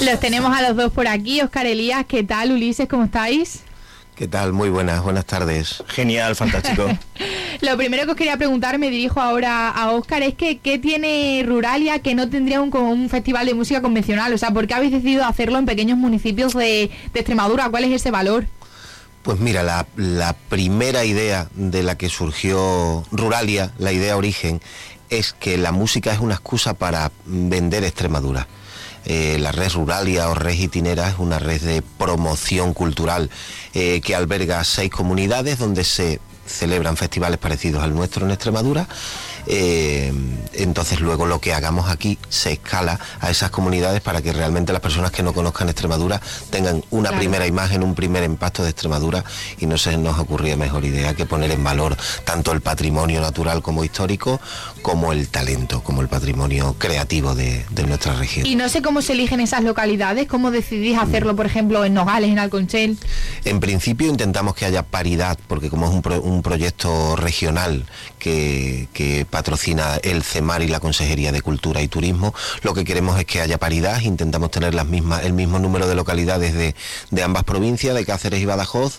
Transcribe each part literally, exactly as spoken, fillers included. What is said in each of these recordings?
Los tenemos a los dos por aquí. Óscar, Elías, ¿qué tal? Ulises, ¿cómo estáis? ¿Qué tal? Muy buenas, buenas tardes. Genial, fantástico. Lo primero que os quería preguntar, me dirijo ahora a Óscar, es que ¿qué tiene Ruralia que no tendría un, un festival de música convencional? O sea, ¿por qué habéis decidido hacerlo en pequeños municipios de, de Extremadura? ¿Cuál es ese valor? Pues mira, la, la primera idea de la que surgió Ruralia, la idea origen, es que la música es una excusa para vender Extremadura. Eh, la red Ruralia o red Itinera es una red de promoción cultural eh, que alberga seis comunidades donde se celebran festivales parecidos al nuestro en Extremadura. Eh, entonces luego lo que hagamos aquí se escala a esas comunidades para que realmente las personas que no conozcan Extremadura tengan una claro. primera imagen, un primer impacto de Extremadura, y no se nos ocurría mejor idea que poner en valor tanto el patrimonio natural como histórico, como el talento, como el patrimonio creativo de, de nuestra región. Y no sé cómo se eligen esas localidades, cómo decidís hacerlo, por ejemplo, en Nogales, en Alconchel. En principio intentamos que haya paridad, porque como es un, pro, un proyecto regional que, que patrocina el CEMAR y la Consejería de Cultura y Turismo, lo que queremos es que haya paridad. Intentamos tener las mismas, el mismo número de localidades de, de ambas provincias, de Cáceres y Badajoz,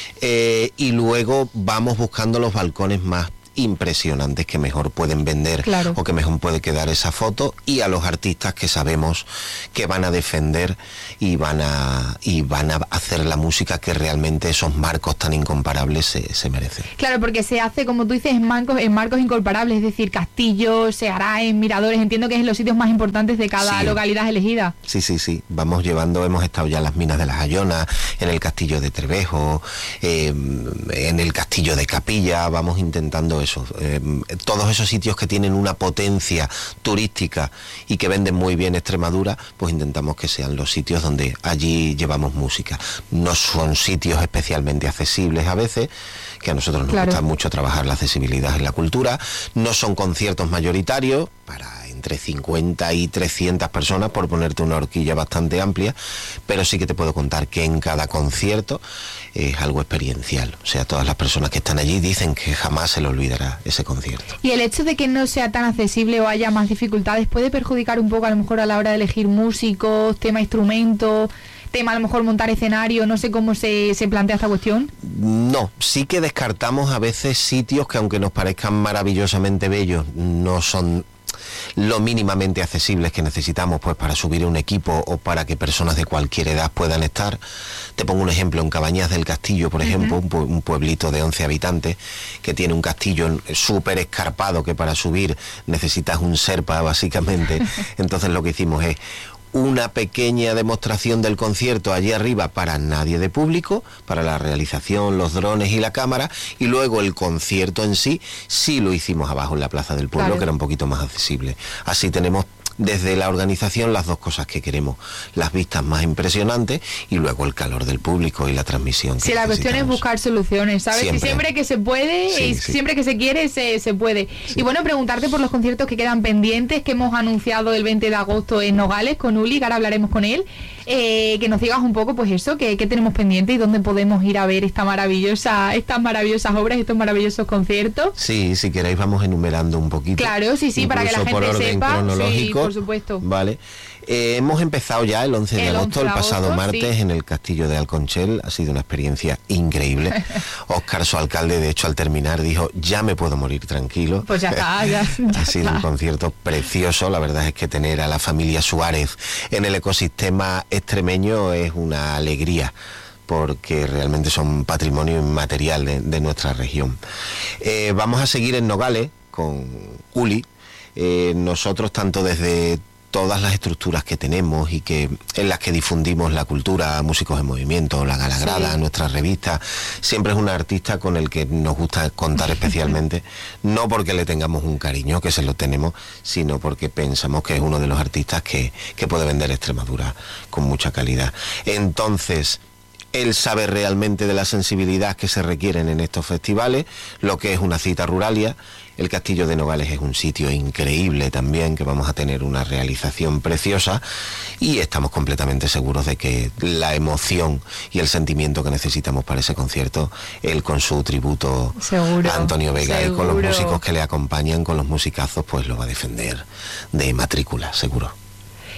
eh, y luego vamos buscando los balcones más impresionantes que mejor pueden vender, claro. o que mejor puede quedar esa foto, y a los artistas que sabemos que van a defender y van a y van a hacer la música que realmente esos marcos tan incomparables se, se merecen. Claro, porque se hace, como tú dices, en marcos, en marcos incomparables, es decir, castillos, se hará en miradores, entiendo que es en los sitios más importantes de cada sí. localidad elegida. Sí, sí, sí, vamos llevando, hemos estado ya en las minas de las Ayonas, en el castillo de Trevejo, eh, en el castillo de Capilla, vamos intentando eso, eh, todos esos sitios que tienen una potencia turística y que venden muy bien Extremadura, pues intentamos que sean los sitios donde allí llevamos música. No son sitios especialmente accesibles a veces, que a nosotros nos claro. gusta mucho trabajar la accesibilidad en la cultura, no son conciertos mayoritarios para entre cincuenta y trescientas personas, por ponerte una horquilla bastante amplia, pero sí que te puedo contar que en cada concierto es algo experiencial. O sea, todas las personas que están allí dicen que jamás se le olvidará ese concierto. Y el hecho de que no sea tan accesible o haya más dificultades puede perjudicar un poco a lo mejor a la hora de elegir músicos, tema instrumentos, tema a lo mejor montar escenario, no sé cómo se, se plantea esta cuestión. No, sí que descartamos a veces sitios que, aunque nos parezcan maravillosamente bellos, no son lo mínimamente accesibles que necesitamos pues para subir un equipo o para que personas de cualquier edad puedan estar. Te pongo un ejemplo, en Cabañas del Castillo, por ejemplo, uh-huh. un, un pueblito de once habitantes que tiene un castillo súper escarpado que para subir necesitas un Sherpa básicamente. Entonces lo que hicimos es una pequeña demostración del concierto allí arriba para nadie de público, para la realización, los drones y la cámara, y luego el concierto en sí, sí lo hicimos abajo en la Plaza del Pueblo, claro. que era un poquito más accesible. Así tenemos desde la organización las dos cosas que queremos, las vistas más impresionantes y luego el calor del público y la transmisión. Sí, la cuestión es buscar soluciones, ¿sabes? Siempre, y siempre que se puede, sí, y sí. siempre que se quiere, se, se puede. Sí. Y bueno, preguntarte por los conciertos que quedan pendientes, que hemos anunciado el veinte de agosto en Nogales con Uli, que ahora hablaremos con él, eh, que nos digas un poco, pues eso, que, que tenemos pendiente y dónde podemos ir a ver esta maravillosa, estas maravillosas obras, estos maravillosos conciertos. Sí, si queréis vamos enumerando un poquito. Claro, sí, sí, para que la gente por orden sepa. Cronológico. Sí, por supuesto. Vale. Eh, hemos empezado ya el once de el agosto, once de el pasado agosto, martes, sí. en el castillo de Alconchel. Ha sido una experiencia increíble. Óscar, su alcalde, de hecho, al terminar dijo, ya me puedo morir tranquilo. Pues ya está, ya, ya Ha sido está. un concierto precioso. La verdad es que tener a la familia Suárez en el ecosistema extremeño es una alegría, porque realmente son patrimonio inmaterial de, de nuestra región. Eh, vamos a seguir en Nogales con Uli. Eh, nosotros, tanto desde todas las estructuras que tenemos y que en las que difundimos la cultura, Músicos en Movimiento, la Galagrada, sí. nuestra revista, siempre es un artista con el que nos gusta contar especialmente, no porque le tengamos un cariño, que se lo tenemos, sino porque pensamos que es uno de los artistas que, que puede vender Extremadura con mucha calidad. Entonces, él sabe realmente de la sensibilidad que se requieren en estos festivales, lo que es una cita Ruralia. El Castillo de Nogales es un sitio increíble también, que vamos a tener una realización preciosa, y estamos completamente seguros de que la emoción y el sentimiento que necesitamos para ese concierto, él con su tributo seguro, a Antonio Vega seguro. y con los músicos que le acompañan, con los musicazos, pues lo va a defender de matrícula, seguro.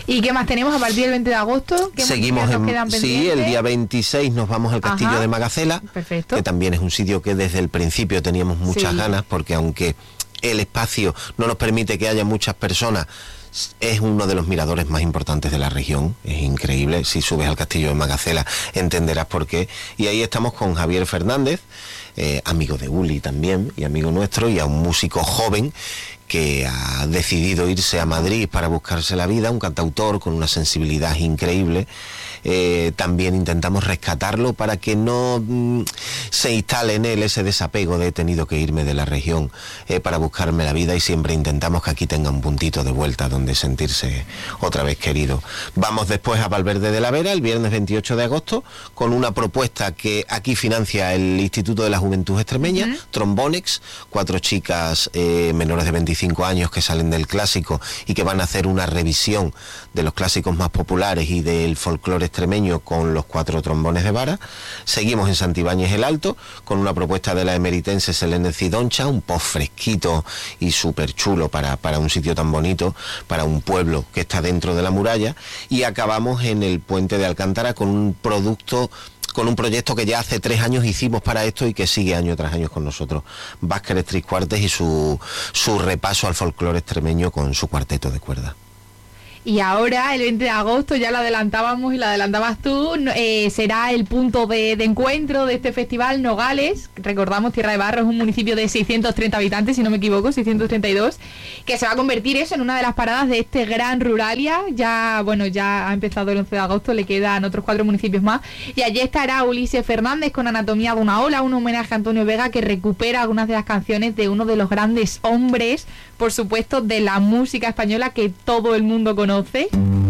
¿Y qué más tenemos a partir del veinte de agosto? ¿Qué Seguimos en, quedan sí, el día veintiséis nos vamos al Castillo Ajá. de Magacela, Perfecto. que también es un sitio que desde el principio teníamos muchas sí. ganas, porque aunque el espacio no nos permite que haya muchas personas, es uno de los miradores más importantes de la región, es increíble. Si subes al Castillo de Magacela entenderás por qué. Y ahí estamos con Javier Fernández, eh, amigo de Uli también, y amigo nuestro, y a un músico joven que ha decidido irse a Madrid para buscarse la vida, un cantautor con una sensibilidad increíble. Eh, también intentamos rescatarlo para que no mm, se instale en él ese desapego de he tenido que irme de la región eh, para buscarme la vida, y siempre intentamos que aquí tenga un puntito de vuelta donde sentirse otra vez querido. Vamos después a Valverde de la Vera el viernes veintiocho de agosto con una propuesta que aquí financia el Instituto de la Juventud Extremeña, uh-huh. Trombonex, cuatro chicas eh, menores de veinticinco años que salen del clásico y que van a hacer una revisión de los clásicos más populares y del folclore extremeño con los cuatro trombones de vara. Seguimos en Santibáñez el Alto con una propuesta de la emeritense Selene Cidoncha, un pop fresquito y súper chulo para, para un sitio tan bonito, para un pueblo que está dentro de la muralla. Y acabamos en el Puente de Alcántara con un producto, con un proyecto que ya hace tres años hicimos para esto y que sigue año tras año con nosotros. Vázquez Tres Cuartes y su, su repaso al folclore extremeño con su cuarteto de cuerda. Y ahora, el veinte de agosto, ya lo adelantábamos y lo adelantabas tú, eh, será el punto de, de encuentro de este festival, Nogales. Recordamos, Tierra de Barro es un municipio de seiscientos treinta habitantes, si no me equivoco, seiscientos treinta y dos, que se va a convertir eso en una de las paradas de este gran Ruralia. Ya, bueno, ya ha empezado el once de agosto, le quedan otros cuatro municipios más. Y allí estará Ulises Fernández con Anatomía de una ola, un homenaje a Antonio Vega, que recupera algunas de las canciones de uno de los grandes hombres, por supuesto, de la música española que todo el mundo conoce.